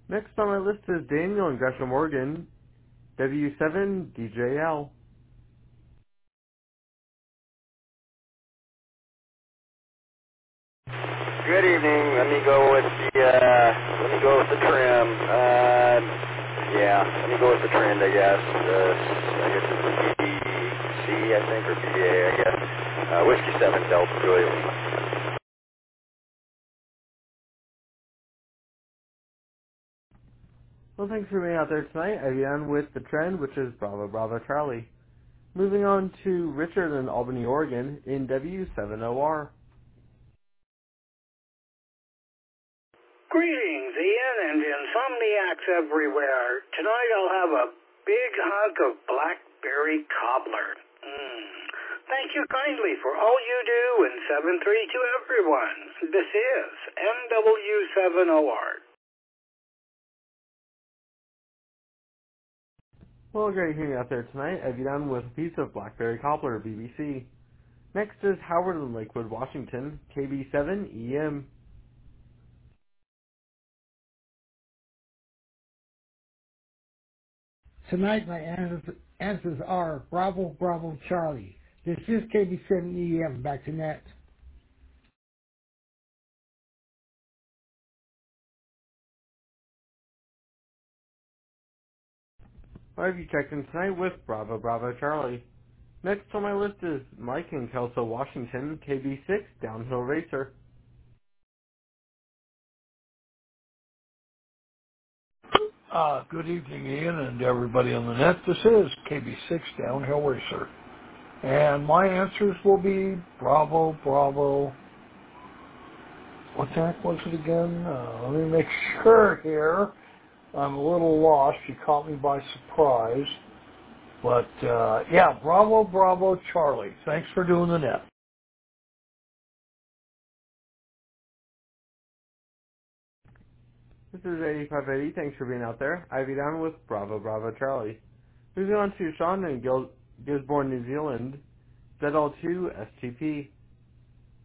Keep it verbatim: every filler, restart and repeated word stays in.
Next on my list is Daniel in Gresham, Oregon, W seven D J L. Good evening. Let me go with the uh, let me go with the trim. Uh, yeah, let me go with the trend. I guess. Uh, I guess it's the B C, I think, or B A, I guess. Uh, Whiskey Seven Delta Juliet. Well, thanks for being out there tonight. I began with the trend, which is Bravo Bravo Charlie. Moving on to Richard in Albany, Oregon, in W seven O R. Greetings, Ian and insomniacs everywhere. Tonight I'll have a big hunk of blackberry cobbler. Mm. Thank you kindly for all you do in seven three to everyone. This is M W seven O R. Well, great hearing you out there tonight. I began with a piece of Blackberry Cobbler, B B C. Next is Howard in Lakewood, Washington, K B seven E M. Tonight my answers, answers are Bravo, Bravo, Charlie. This is K B seven E M. Back to net. Why have you checked in tonight with Bravo Bravo Charlie? Next on my list is Mike in Kelso, Washington, K B six Downhill Racer. Uh, good evening, Ian, and everybody on the net. This is K B six Downhill Racer. And my answers will be Bravo, Bravo. What the heck was it again? Uh, let me make sure here. I'm a little lost. You caught me by surprise. But, uh, yeah, Bravo, Bravo, Charlie. Thanks for doing the net. This is eighty-five eighty. Thanks for being out there. I be down with Bravo Bravo Charlie. Moving on to Sean in Gil- Gisborne, New Zealand, Z L two S T P.